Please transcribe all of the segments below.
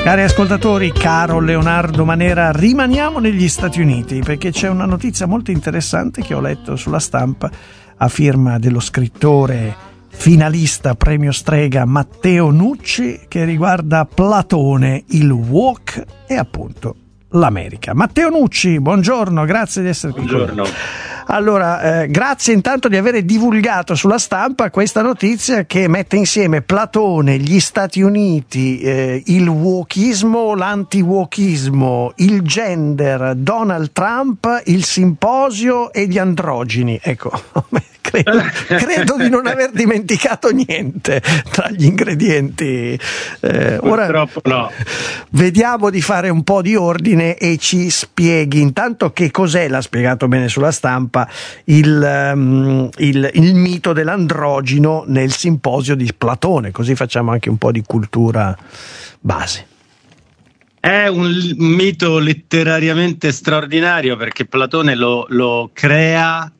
Cari ascoltatori, caro Leonardo Manera, rimaniamo negli Stati Uniti perché c'è una notizia molto interessante che ho letto sulla stampa a firma dello scrittore finalista premio Strega Matteo Nucci, che riguarda Platone, il wok e appunto l'America. Matteo Nucci, buongiorno, grazie di essere qui. Buongiorno. Allora, grazie intanto di aver divulgato sulla stampa questa notizia che mette insieme Platone, gli Stati Uniti, il wokismo, l'anti-wokismo, il gender, Donald Trump, il simposio e gli androgeni. Ecco, credo di non aver dimenticato niente tra gli ingredienti. Purtroppo no. Vediamo di fare un po' di ordine e ci spieghi intanto che cos'è, l'ha spiegato bene sulla stampa, il mito dell'androgeno nel simposio di Platone, così facciamo anche un po' di cultura base. È un mito letterariamente straordinario perché Platone lo crea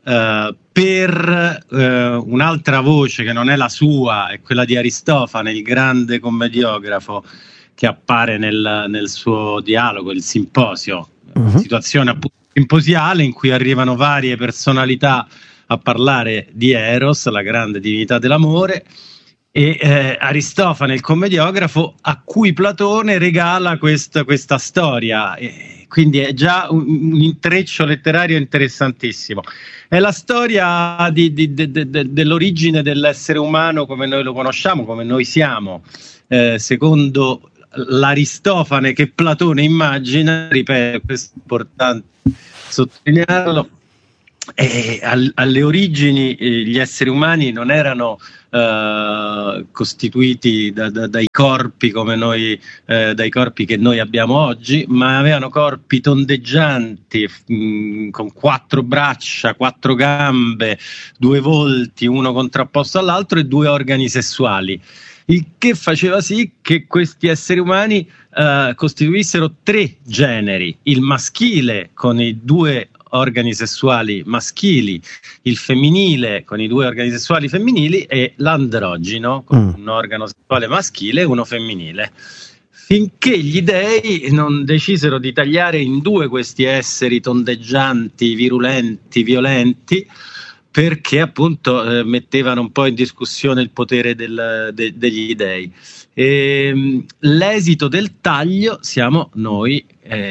per un'altra voce che non è la sua, è quella di Aristofane, il grande commediografo che appare nel suo dialogo, il simposio, situazione appunto simposiale in cui arrivano varie personalità a parlare di Eros, la grande divinità dell'amore, e Aristofane, il commediografo, a cui Platone regala questa storia, e quindi è già un intreccio letterario interessantissimo. È la storia dell'origine dell'essere umano come noi lo conosciamo, come noi siamo, secondo l'Aristofane che Platone immagina. Ripeto, questo è importante sottolinearlo. Alle origini gli esseri umani non erano costituiti dai corpi come noi, dai corpi che noi abbiamo oggi, ma avevano corpi tondeggianti, con 4 braccia, 4 gambe, 2 volti, uno contrapposto all'altro, e 2 organi sessuali. Il che faceva sì che questi esseri umani costituissero 3 generi: il maschile con i 2 organi sessuali maschili, il femminile con i 2 organi sessuali femminili e l'androgeno con un organo sessuale maschile e uno femminile. Finché gli dei non decisero di tagliare in 2 questi esseri tondeggianti, virulenti, violenti, perché appunto mettevano un po' in discussione il potere degli dei. L'esito del taglio siamo noi,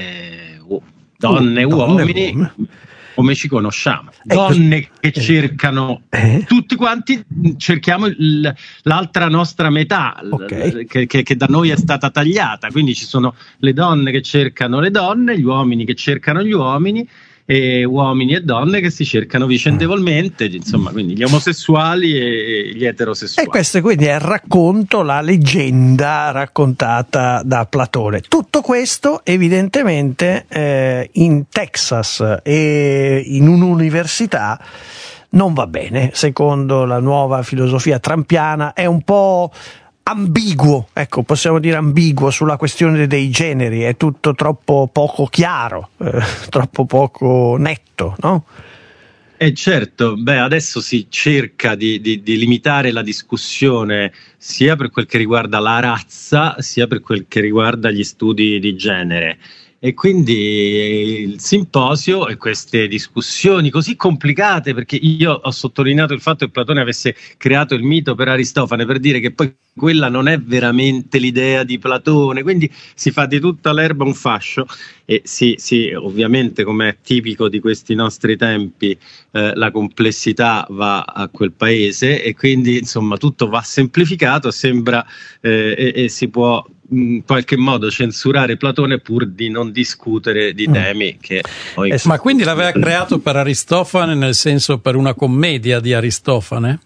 donne e uomini, come ci conosciamo. Donne che cercano, tutti quanti cerchiamo l'altra nostra metà, che da noi è stata tagliata. Quindi ci sono le donne che cercano le donne, gli uomini che cercano gli uomini, e uomini e donne che si cercano vicendevolmente, insomma, quindi gli omosessuali e gli eterosessuali. E questo quindi è il racconto, la leggenda raccontata da Platone. Tutto questo evidentemente in Texas e in un'università non va bene, secondo la nuova filosofia trampiana. È un po' ambiguo, ecco, possiamo dire ambiguo sulla questione dei generi, è tutto troppo poco chiaro, troppo poco netto, no? Certo, adesso si cerca di limitare la discussione sia per quel che riguarda la razza, sia per quel che riguarda gli studi di genere. E quindi il simposio e queste discussioni così complicate, perché io ho sottolineato il fatto che Platone avesse creato il mito per Aristofane per dire che poi quella non è veramente l'idea di Platone, quindi si fa di tutta l'erba un fascio. E sì, ovviamente, come è tipico di questi nostri tempi, la complessità va a quel paese, e quindi insomma tutto va semplificato, sembra, e si può in qualche modo censurare Platone pur di non discutere di temi che poi... Ma quindi l'aveva creato per Aristofane, nel senso per una commedia di Aristofane?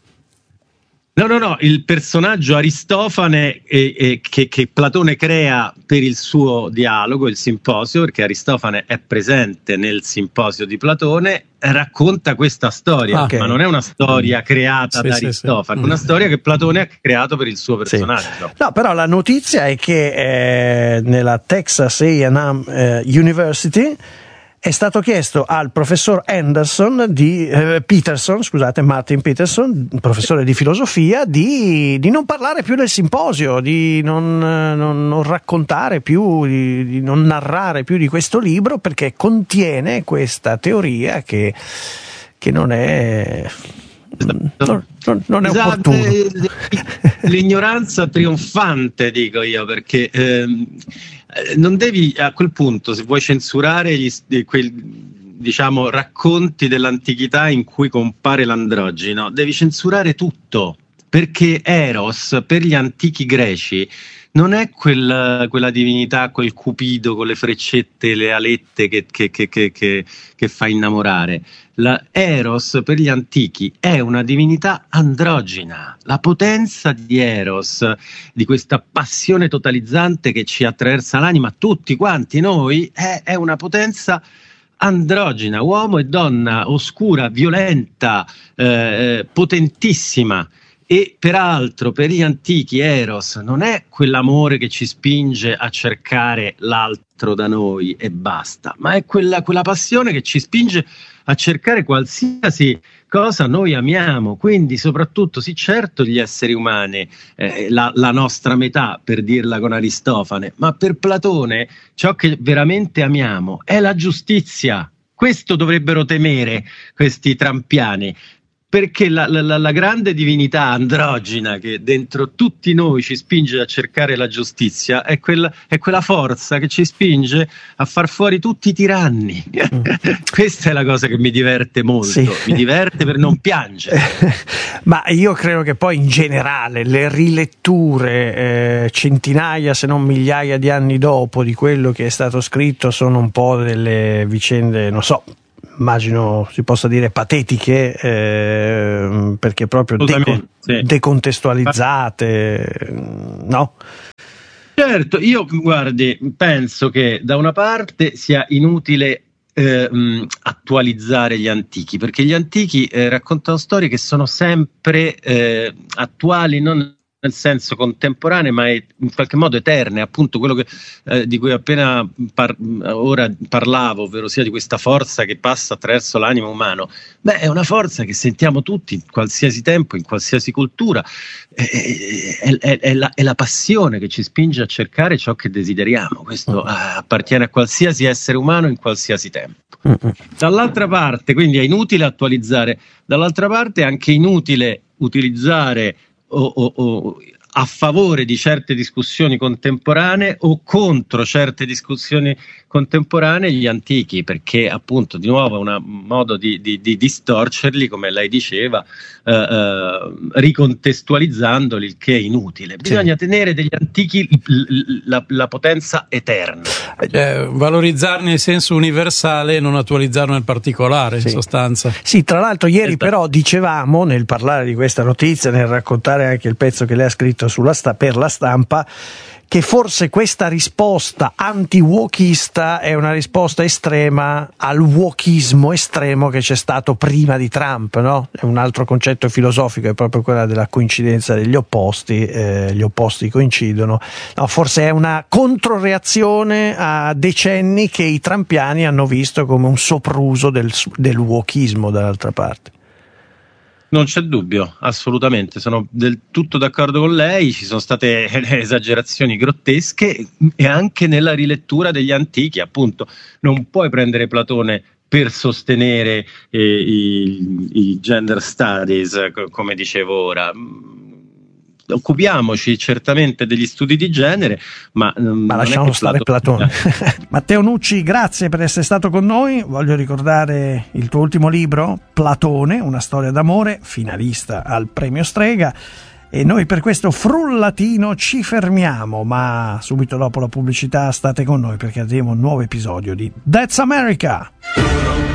No, il personaggio Aristofane che Platone crea per il suo dialogo, il simposio, perché Aristofane è presente nel simposio di Platone, racconta questa storia, ma non è una storia creata da Aristofane, è una storia che Platone ha creato per il suo personaggio. No, però la notizia è che nella Texas A&M University è stato chiesto al professor Martin Peterson, professore di filosofia, di non parlare più del simposio, di non raccontare più, di non narrare più di questo libro, perché contiene questa teoria che non è... Non è opportuno. L'ignoranza trionfante, dico io, perché non devi, a quel punto, se vuoi censurare diciamo racconti dell'antichità in cui compare l'androgino, devi censurare tutto, perché Eros per gli antichi greci non è quella divinità, quel cupido con le freccette, le alette che fa innamorare. La Eros per gli antichi è una divinità androgina. La potenza di Eros, di questa passione totalizzante che ci attraversa l'anima, tutti quanti noi, è una potenza androgina, uomo e donna, oscura, violenta, potentissima. E peraltro per gli antichi Eros non è quell'amore che ci spinge a cercare l'altro da noi e basta, ma è quella passione che ci spinge a cercare qualsiasi cosa noi amiamo. Quindi soprattutto, sì, certo, gli esseri umani, la nostra metà, per dirla con Aristofane, ma per Platone ciò che veramente amiamo è la giustizia. Questo dovrebbero temere questi trampiani, perché la grande divinità androgina che dentro tutti noi ci spinge a cercare la giustizia è quella forza che ci spinge a far fuori tutti i tiranni. Questa è la cosa che mi diverte molto, sì. Mi diverte per non piangere. Ma io credo che poi in generale le riletture centinaia se non migliaia di anni dopo di quello che è stato scritto sono un po' delle vicende, non so, immagino si possa dire patetiche, perché proprio decontestualizzate, no? Certo, io guardi, penso che da una parte sia inutile attualizzare gli antichi, perché gli antichi raccontano storie che sono sempre attuali, non nel senso contemporanee, ma in qualche modo eterne. Appunto quello di cui appena ora parlavo, ovvero sia di questa forza che passa attraverso l'animo umano. Beh, è una forza che sentiamo tutti in qualsiasi tempo, in qualsiasi cultura, è la passione che ci spinge a cercare ciò che desideriamo. Questo appartiene a qualsiasi essere umano in qualsiasi tempo. Dall'altra parte, quindi è inutile attualizzare, dall'altra parte è anche inutile utilizzare o a favore di certe discussioni contemporanee o contro certe discussioni contemporanee gli antichi, perché appunto di nuovo è un modo di distorcerli, come lei diceva, ricontestualizzandoli, il che è inutile. Bisogna tenere degli antichi la potenza eterna, valorizzarne il senso universale e non attualizzarlo nel particolare, in sostanza. Sì, tra l'altro ieri però dicevamo, nel parlare di questa notizia, nel raccontare anche il pezzo che lei ha scritto per la Stampa, che forse questa risposta anti-wokista è una risposta estrema al wokismo estremo che c'è stato prima di Trump, no? È un altro concetto filosofico, è proprio quella della coincidenza degli opposti, gli opposti coincidono. No, forse è una controreazione a decenni che i trampiani hanno visto come un sopruso del wokismo dall'altra parte. Non c'è dubbio, assolutamente, sono del tutto d'accordo con lei, ci sono state esagerazioni grottesche e anche nella rilettura degli antichi, appunto, non puoi prendere Platone per sostenere i gender studies, come dicevo ora. Occupiamoci certamente degli studi di genere, ma lasciamo stare Platone. Matteo Nucci, grazie per essere stato con noi. Voglio ricordare il tuo ultimo libro, Platone, una storia d'amore, finalista al premio Strega, e noi per questo frullatino ci fermiamo, ma subito dopo la pubblicità state con noi perché avremo un nuovo episodio di That's America.